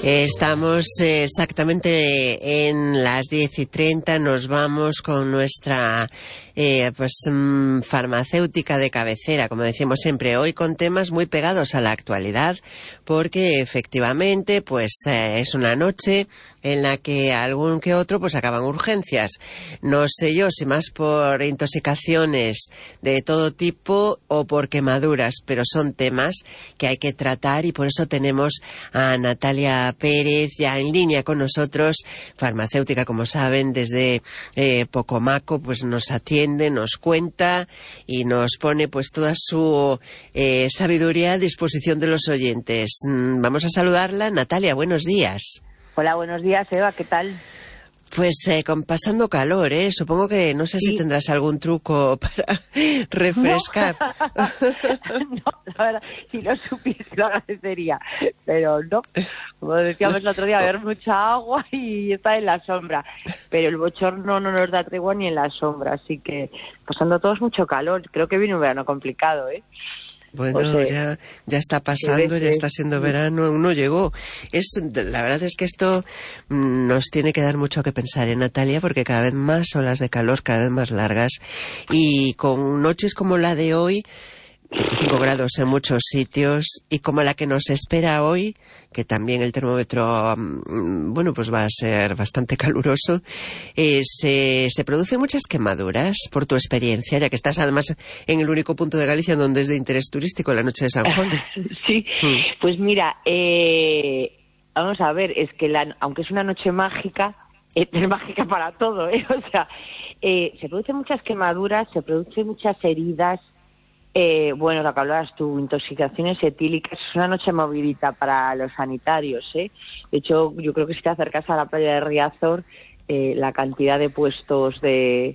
Estamos exactamente en las 10:30, nos vamos con nuestra farmacéutica de cabecera, como decimos siempre, hoy con temas muy pegados a la actualidad, porque efectivamente es una noche en la que algún que otro acaban urgencias. No sé yo si más por intoxicaciones de todo tipo o por quemaduras, pero son temas que hay que tratar y por eso tenemos a Natalia Pérez ya en línea con nosotros, farmacéutica, como saben, desde Pocomaco, nos atiende, nos cuenta y nos pone toda su sabiduría a disposición de los oyentes. Vamos a saludarla. Natalia, buenos días. Hola, buenos días, Eva, ¿qué tal? Pasando calor, supongo que no sé si tendrás algún truco para refrescar. No, la verdad, si lo supiese lo agradecería, pero no. Como decíamos el otro día, beber mucha agua y estar en la sombra. Pero el bochorno no nos da tregua ni en la sombra, así que pasando todos mucho calor. Creo que viene un verano complicado, ¿eh? Bueno, ya está pasando, ya está siendo verano, aún no llegó. La verdad es que esto nos tiene que dar mucho que pensar, Natalia, porque cada vez más olas de calor, cada vez más largas, y con noches como la de hoy, 25 grados en muchos sitios, y como la que nos espera hoy, que también el termómetro va a ser bastante caluroso, se producen muchas quemaduras, por tu experiencia, ya que estás además en el único punto de Galicia donde es de interés turístico, la noche de San Juan. Sí, pues mira, vamos a ver, es que aunque es una noche mágica, es mágica para todo, o sea, se producen muchas quemaduras, se producen muchas heridas. Lo que hablabas tú, intoxicaciones etílicas, es una noche movidita para los sanitarios, De hecho, yo creo que si te acercas a la playa de Riazor, la cantidad de puestos de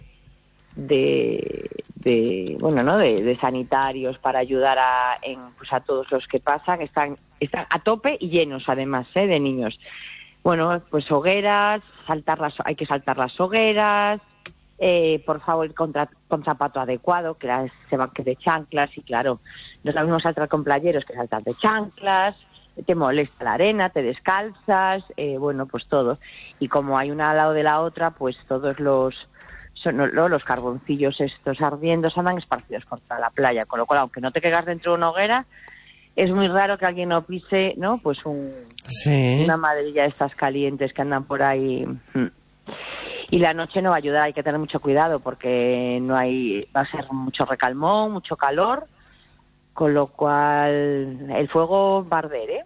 sanitarios para ayudar a todos los que pasan están a tope y llenos, además, de niños. Bueno, hogueras, hay que saltar las hogueras. Por favor, con zapato adecuado, que se van que de chanclas, y claro, no es lo mismo saltar con playeros que saltar de chanclas, te molesta la arena, te descalzas, todo. Y como hay una al lado de la otra, todos los carboncillos estos ardiendo andan esparcidos por toda la playa, con lo cual, aunque no te quedas dentro de una hoguera, es muy raro que alguien no pise, ¿no? Una maderilla de estas calientes que andan por ahí. Y la noche no va a ayudar, hay que tener mucho cuidado porque va a ser mucho recalmón, mucho calor, con lo cual el fuego va a arder,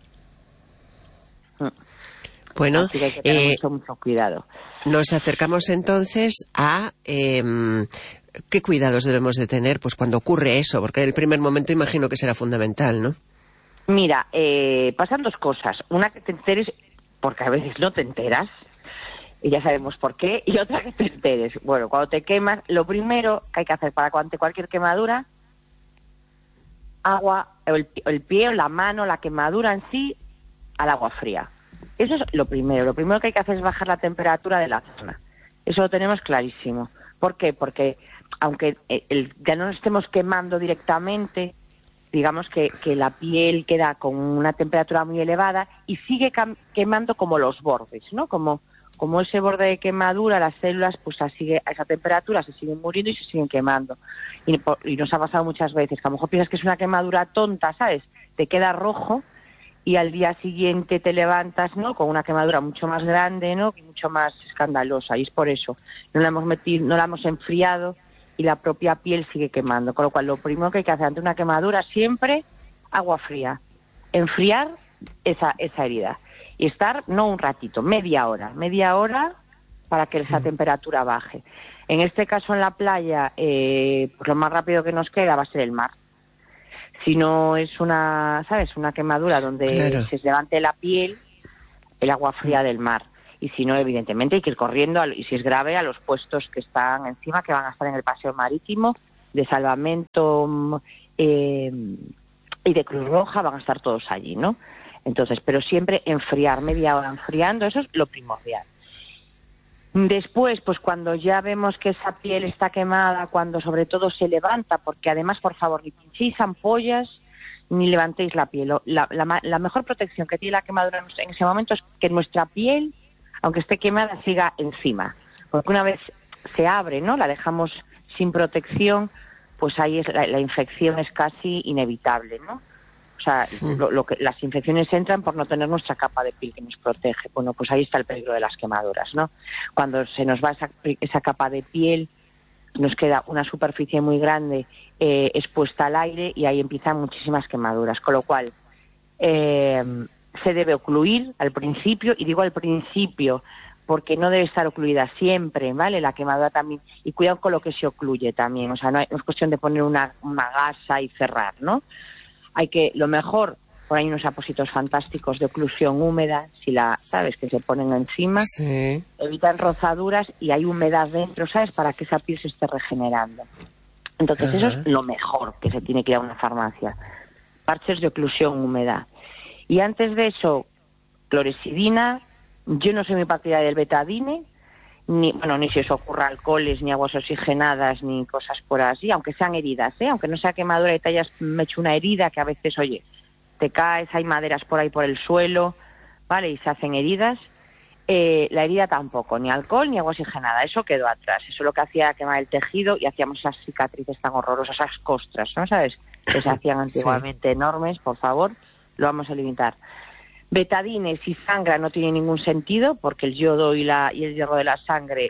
Bueno, así que hay que tener mucho cuidado. Nos acercamos entonces a qué cuidados debemos de tener cuando ocurre eso, porque en el primer momento imagino que será fundamental, ¿no? Mira, pasan dos cosas. Una, que te enteres, porque a veces no te enteras, y ya sabemos por qué, y otra, que te enteres. Bueno, cuando te quemas, lo primero que hay que hacer ante cualquier quemadura, agua, el pie o la mano, la quemadura en sí, al agua fría. Eso es lo primero. Lo primero que hay que hacer es bajar la temperatura de la zona. Eso lo tenemos clarísimo. ¿Por qué? Porque aunque ya no nos estemos quemando directamente, digamos que la piel queda con una temperatura muy elevada y sigue quemando como los bordes, ¿no? Como ese borde de quemadura, las células, a esa temperatura se siguen muriendo y se siguen quemando. Y nos ha pasado muchas veces, que a lo mejor piensas que es una quemadura tonta, ¿sabes? Te queda rojo y al día siguiente te levantas, ¿no? Con una quemadura mucho más grande, ¿no? Y mucho más escandalosa. Y es por eso. No la hemos enfriado y la propia piel sigue quemando. Con lo cual, lo primero que hay que hacer ante una quemadura, siempre agua fría. Enfriar esa herida. Y estar, no un ratito, media hora para que esa temperatura baje. En este caso, en la playa, lo más rápido que nos queda va a ser el mar. Si no es una quemadura donde se levante la piel, el agua fría del mar. Y si no, evidentemente, hay que ir corriendo, y si es grave, a los puestos que están encima, que van a estar en el paseo marítimo, de salvamento y de Cruz Roja, van a estar todos allí, ¿no? Entonces, pero siempre enfriar, media hora enfriando, eso es lo primordial. Después, cuando ya vemos que esa piel está quemada, cuando sobre todo se levanta, porque además, por favor, ni pinchéis ampollas, ni levantéis la piel. La mejor protección que tiene la quemadura en ese momento es que nuestra piel, aunque esté quemada, siga encima. Porque una vez se abre, ¿no? La dejamos sin protección, pues ahí la infección es casi inevitable, ¿no? O sea, las infecciones entran por no tener nuestra capa de piel que nos protege. Bueno, pues ahí está el peligro de las quemaduras, ¿no? Cuando se nos va esa capa de piel, nos queda una superficie muy grande expuesta al aire y ahí empiezan muchísimas quemaduras. Con lo cual, se debe ocluir al principio, y digo al principio porque no debe estar ocluida siempre, ¿vale? La quemadura también. Y cuidado con lo que se ocluye también. O sea, no es cuestión de poner una gasa y cerrar, ¿no? Lo mejor, por ahí unos apósitos fantásticos de oclusión húmeda, ¿sabes? Que se ponen encima, sí, evitan rozaduras y hay humedad dentro, ¿sabes? Para que esa piel se esté regenerando. Entonces, eso es lo mejor que se tiene que ir a una farmacia. Parches de oclusión húmeda. Y antes de eso, clorexidina. Yo no soy muy partidaria del betadine, ni si os ocurra alcoholes, ni aguas oxigenadas, ni cosas por así, aunque sean heridas, aunque no sea quemadura y te hayas hecho una herida, que a veces, oye, te caes, hay maderas por ahí por el suelo, ¿vale? Y se hacen heridas. La herida tampoco, ni alcohol ni agua oxigenada, eso quedó atrás. Eso lo que hacía quemar el tejido y hacíamos esas cicatrices tan horrorosas, esas costras, ¿no? ¿Sabes? Que se hacían antiguamente enormes, por favor, lo vamos a limitar. Betadine, si sangra, no tiene ningún sentido porque el yodo y el hierro de la sangre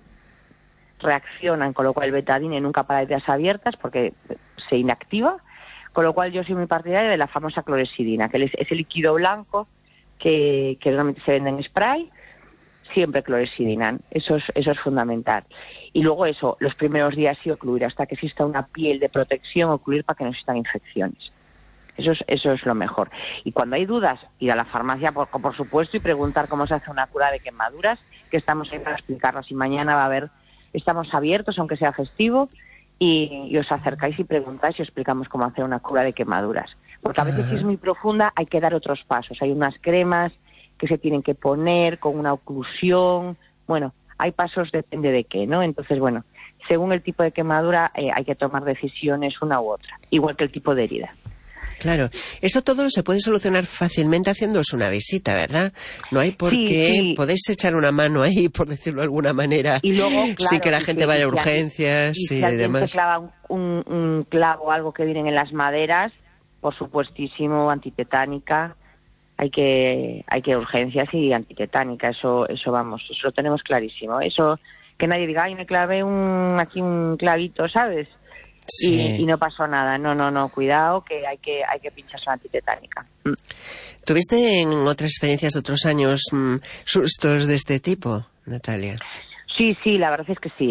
reaccionan, con lo cual el betadine nunca para heridas abiertas porque se inactiva, con lo cual yo soy muy partidaria de la famosa clorexidina, que es ese líquido blanco que realmente se vende en spray, siempre clorexidina, eso es fundamental. Y luego los primeros días sí ocluir, hasta que exista una piel de protección, ocluir para que no existan infecciones. Eso es lo mejor. Y cuando hay dudas, ir a la farmacia, por supuesto, y preguntar cómo se hace una cura de quemaduras, que estamos ahí para explicarlas. Y mañana estamos abiertos, aunque sea festivo, y os acercáis y preguntáis y os explicamos cómo hacer una cura de quemaduras. Porque a veces, si es muy profunda, hay que dar otros pasos. Hay unas cremas que se tienen que poner con una oclusión. Bueno, hay pasos, depende de qué, ¿no? Entonces, bueno, según el tipo de quemadura, hay que tomar decisiones una u otra, igual que el tipo de herida. Claro, eso todo se puede solucionar fácilmente haciéndoos una visita, ¿verdad? No hay por qué, podéis echar una mano ahí, por decirlo de alguna manera, y luego, claro, sin que la gente vaya a urgencias y demás. Si se clava un clavo o algo que vienen en las maderas, por supuestísimo, antitetánica, hay que urgencias y antitetánica, eso lo tenemos clarísimo. Eso, que nadie diga, ay, me clavé aquí un clavito, ¿sabes? Sí. Y no pasó nada. No, cuidado, que hay que pincharse una antitetánica. ¿Tuviste en otras experiencias de otros años sustos de este tipo, Natalia? Sí, la verdad es que sí,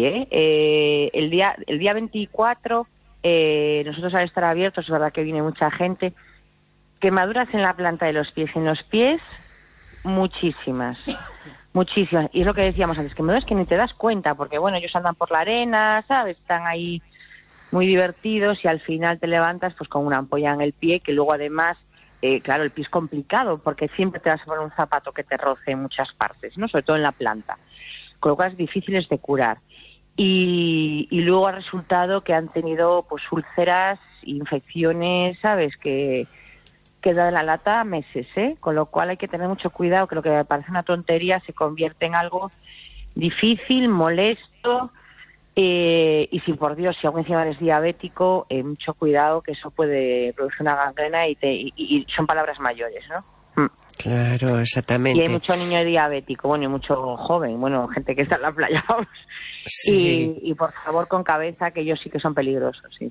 el día 24, nosotros al estar abiertos, es verdad que viene mucha gente, quemaduras en la planta de los pies. En los pies, muchísimas. Y es lo que decíamos antes, quemaduras que ni te das cuenta, porque bueno, ellos andan por la arena, ¿sabes? Están ahí muy divertidos y al final te levantas pues con una ampolla en el pie, que luego además, claro, el pie es complicado porque siempre te vas a poner un zapato que te roce en muchas partes, ¿no? Sobre todo en la planta, con lo cual es difíciles de curar. Y luego ha resultado que han tenido pues úlceras, infecciones, ¿sabes? Que da la lata meses, con lo cual hay que tener mucho cuidado, que lo que me parece una tontería se convierte en algo difícil, molesto. Y si por Dios, si aún encima eres diabético, mucho cuidado, que eso puede producir una gangrena y son palabras mayores, ¿no? Claro, exactamente. Y hay mucho niño diabético, bueno, y mucho joven, bueno, gente que está en la playa, vamos. Sí. Y por favor, con cabeza, que ellos sí que son peligrosos, sí.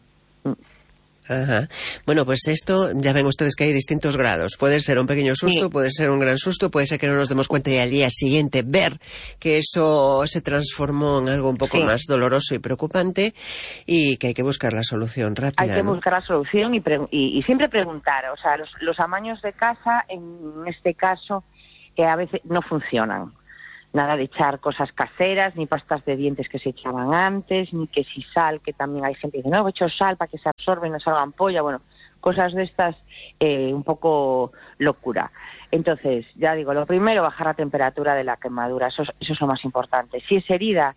Ajá. Bueno, pues esto, ya ven ustedes que hay distintos grados. Puede ser un pequeño susto, puede ser un gran susto, puede ser que no nos demos cuenta y al día siguiente ver que eso se transformó en algo un poco más doloroso y preocupante y que hay que buscar la solución rápida. Hay que buscar la solución y siempre preguntar. O sea, los amaños de casa, en este caso, a veces no funcionan. Nada de echar cosas caseras, ni pastas de dientes que se echaban antes, ni que si sal, que también hay gente que dice, no, he hecho sal para que se absorbe y no salga ampolla. Bueno, cosas de estas, un poco locura. Entonces, ya digo, lo primero, bajar la temperatura de la quemadura, eso es lo más importante. Si es herida,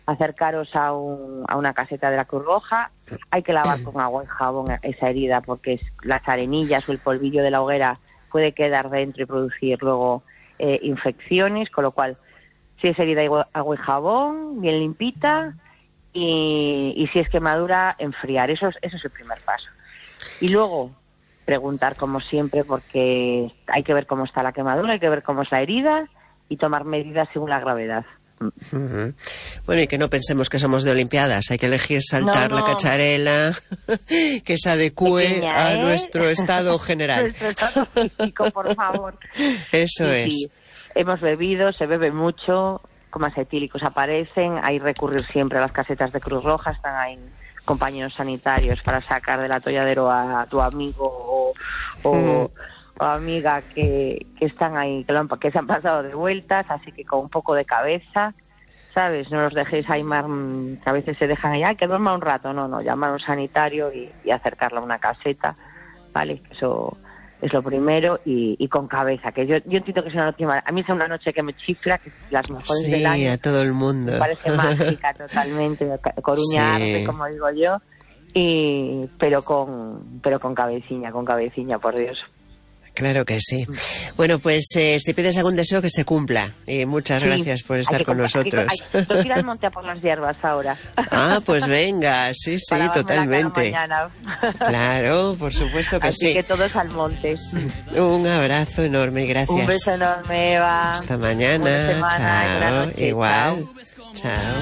acercaros a una caseta de la Cruz Roja. Hay que lavar con agua y jabón esa herida, porque las arenillas o el polvillo de la hoguera puede quedar dentro y producir luego infecciones, con lo cual, si es herida, agua y jabón, bien limpita, y si es quemadura, enfriar. Eso es el primer paso. Y luego, preguntar como siempre, porque hay que ver cómo está la quemadura, hay que ver cómo es la herida y tomar medidas según la gravedad. Uh-huh. Bueno, y que no pensemos que somos de Olimpiadas, hay que elegir saltar la cacharela que se adecue pequeña, a nuestro estado general. Nuestro estado físico, por favor. Eso es. Sí. Hemos bebido, se bebe mucho, comas etílicos aparecen, hay que recurrir siempre a las casetas de Cruz Roja, están ahí compañeros sanitarios para sacar del atolladero a tu amigo o amiga que están ahí, que se han pasado de vueltas, así que con un poco de cabeza, ¿sabes? No los dejéis ahí más, que a veces se dejan ahí, que duerma un rato, no, llamar a un sanitario y acercarla a una caseta, ¿vale? Eso es lo primero, y con cabeza, que yo entiendo que es una noche, a mí es una noche que me chifla, que las mejores del año. Sí, a todo el mundo. Me parece mágica totalmente, Coruña arde, como digo yo, pero con cabeciña, por Dios. Claro que sí. Bueno, pues si pides algún deseo, que se cumpla. Y muchas gracias por estar con nosotros. Tengo que ir al monte a por las hierbas ahora. Ah, pues venga, sí, totalmente. Claro, por supuesto que sí. Así que todos al monte. Un abrazo enorme, gracias. Un beso enorme, Eva. Hasta mañana. Buena semana, chao. buena noche, Igual. Chao. Chao.